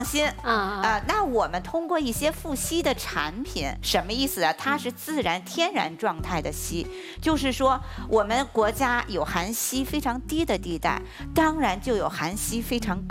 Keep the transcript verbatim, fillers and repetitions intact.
心啊啊、呃，那我们通过一些富硒的产品，什么意思啊？它是自然天然状态的硒，就是说我们国家有含硒非常低的地带，当然就有含硒非常高。